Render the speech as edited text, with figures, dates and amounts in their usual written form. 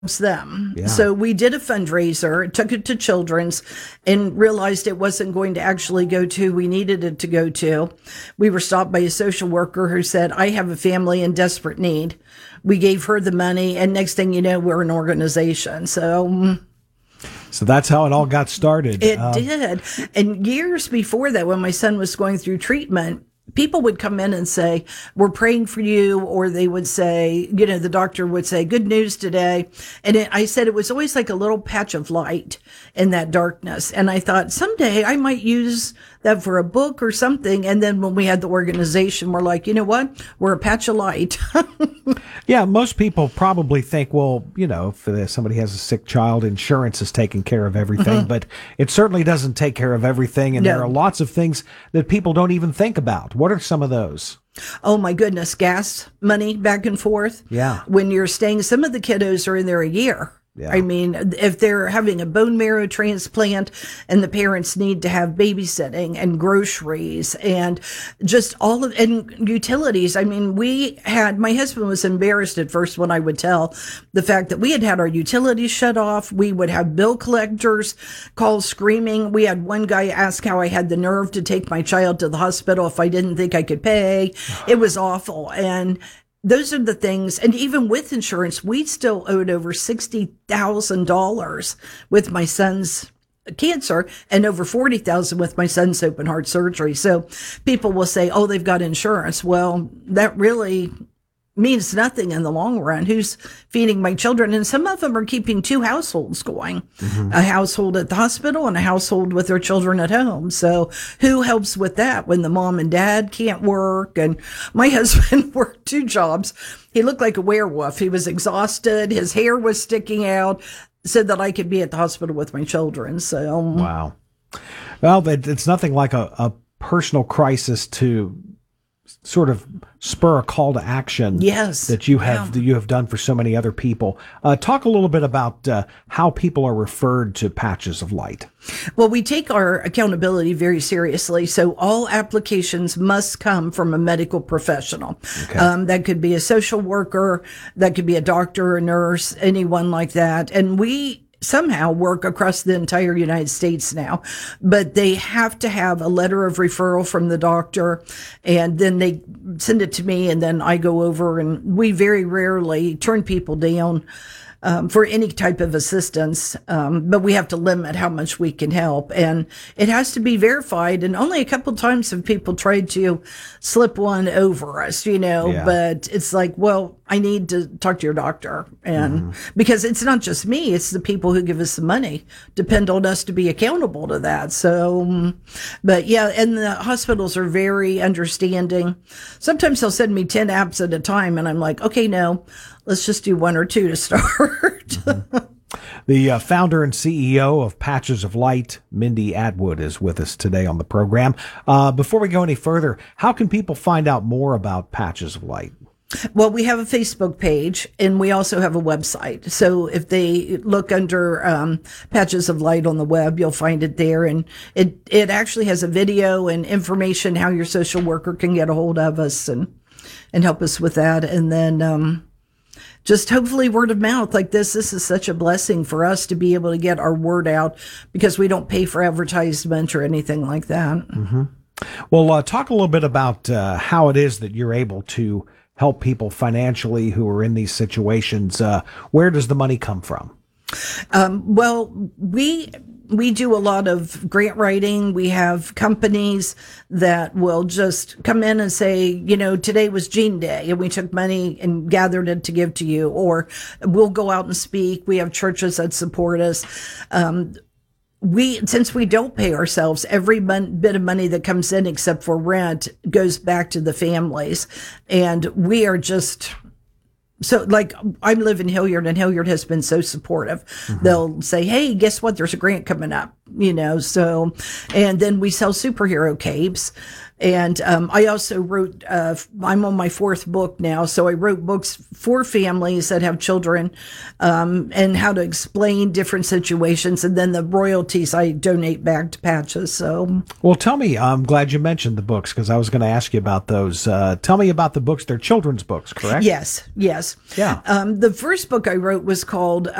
them. Yeah. So we did a fundraiser, took it to Children's, and realized it wasn't going to actually go to we needed it to go to. We were stopped by a social worker who said, I have a family in desperate need. We gave her the money, and next thing you know, we're an organization. So that's how it all got started. it did. And years before that, when my son was going through treatment, people would come in and say, we're praying for you. Or they would say, the doctor would say, good news today. And I said it was always like a little patch of light in that darkness. And I thought someday I might use that for a book or something. And then when we had the organization, we're like, you know what? We're a patch of light. Yeah, most people probably think, well, if somebody has a sick child, insurance is taking care of everything, but it certainly doesn't take care of everything. And there are lots of things that people don't even think about. What are some of those? Oh my goodness, gas money back and forth. Yeah. When you're staying, some of the kiddos are in there a year. Yeah. I mean, if they're having a bone marrow transplant and the parents need to have babysitting and groceries and just and utilities. I mean, my husband was embarrassed at first when I would tell the fact that we had our utilities shut off. We would have bill collectors call screaming. We had one guy ask how I had the nerve to take my child to the hospital if I didn't think I could pay. It was awful. And those are the things. And even with insurance, we still owed over $60,000 with my son's cancer and over $40,000 with my son's open heart surgery. So people will say, oh, they've got insurance. Well, that really means nothing in the long run. Who's feeding my children? And some of them are keeping two households going, a household at the hospital and a household with their children at home. So who helps with that when the mom and dad can't work? And my husband worked 2 jobs. He looked like a werewolf. He was exhausted. His hair was sticking out so that I could be at the hospital with my children. So wow. Well, it's nothing like a personal crisis to sort of spur a call to action. Yes, that you have done for so many other people. Talk a little bit about how people are referred to Patches of Light. Well, we take our accountability very seriously. So all applications must come from a medical professional. Okay. That could be a social worker, that could be a doctor, a nurse, anyone like that. And we somehow work across the entire United States now, but they have to have a letter of referral from the doctor, and then they send it to me, and then I go over, and we very rarely turn people down for any type of assistance, but we have to limit how much we can help, and it has to be verified. And only a couple times have people tried to slip one over us, but it's like, well, I need to talk to your doctor, and because it's not just me, it's the people who give us the money depend on us to be accountable to that. So, but yeah, and the hospitals are very understanding. Sometimes they'll send me 10 apps at a time, and I'm like, okay, no, let's just do 1 or 2 to start. The founder and CEO of Patches of Light, Mindy Atwood, is with us today on the program. Before we go any further, how can people find out more about Patches of Light? Well, we have a Facebook page, and we also have a website. So if they look under Patches of Light on the web, you'll find it there. And it actually has a video and information how your social worker can get a hold of us and help us with that. And then just hopefully word of mouth like this. This is such a blessing for us to be able to get our word out because we don't pay for advertisement or anything like that. Mm-hmm. Well, talk a little bit about how it is that you're able to help people financially who are in these situations. Where does the money come from? Well, we do a lot of grant writing. We have companies that will just come in and say, today was Gene Day, and we took money and gathered it to give to you. Or we'll go out and speak. We have churches that support us. Since we don't pay ourselves, every bit of money that comes in except for rent goes back to the families. And we are just... So, like, I live in Hilliard, and Hilliard has been so supportive. Mm-hmm. They'll say, hey, guess what? There's a grant coming up. so, and then we sell superhero capes. And I also wrote, I'm on my 4th book now, so I wrote books for families that have children and how to explain different situations. And then the royalties I donate back to Patches. So, well, tell me, I'm glad you mentioned the books because I was going to ask you about those. Tell me about the books. They're children's books, correct? Yes. Yeah. The first book I wrote was called